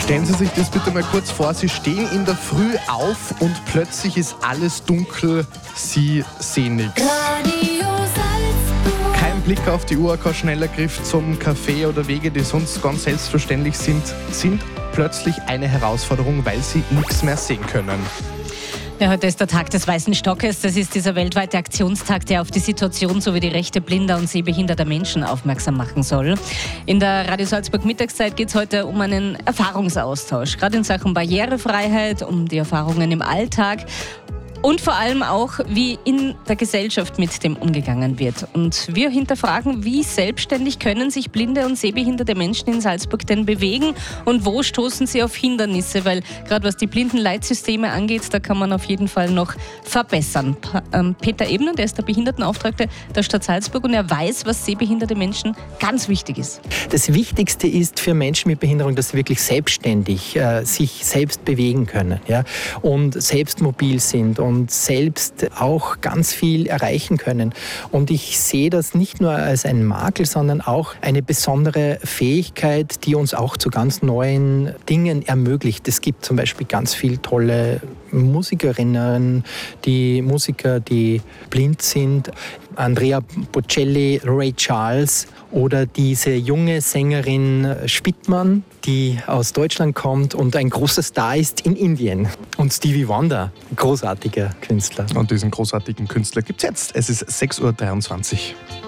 Stellen Sie sich das bitte mal kurz vor. Sie stehen in der Früh auf und plötzlich ist alles dunkel. Sie sehen nichts. Kein Blick auf die Uhr, kein schneller Griff zum Kaffee oder Wege, die sonst ganz selbstverständlich sind plötzlich eine Herausforderung, weil Sie nichts mehr sehen können. Ja, heute ist der Tag des Weißen Stockes. Das ist dieser weltweite Aktionstag, der auf die Situation sowie die Rechte blinder und sehbehinderter Menschen aufmerksam machen soll. In der Radio Salzburg Mittagszeit geht es heute um einen Erfahrungsaustausch, gerade in Sachen Barrierefreiheit, um die Erfahrungen im Alltag. Und vor allem auch, wie in der Gesellschaft mit dem umgegangen wird. Und wir hinterfragen, wie selbstständig können sich blinde und sehbehinderte Menschen in Salzburg denn bewegen und wo stoßen sie auf Hindernisse? Weil gerade was die Blindenleitsysteme angeht, da kann man auf jeden Fall noch verbessern. Peter Ebner, der ist der Behindertenauftragte der Stadt Salzburg und er weiß, was sehbehinderte Menschen ganz wichtig ist. Das Wichtigste ist für Menschen mit Behinderung, dass sie wirklich selbstständig sich selbst bewegen können, ja? Und selbst mobil sind und selbst auch ganz viel erreichen können. Und ich sehe das nicht nur als einen Makel, sondern auch eine besondere Fähigkeit, die uns auch zu ganz neuen Dingen ermöglicht. Es gibt zum Beispiel ganz viele tolle Musikerinnen, die Musiker, die blind sind. Andrea Bocelli, Ray Charles oder diese junge Sängerin Spittmann, die aus Deutschland kommt und ein großer Star ist in Indien. Und Stevie Wonder, großartiger Künstler. Und diesen großartigen Künstler gibt es jetzt. Es ist 6:23 Uhr.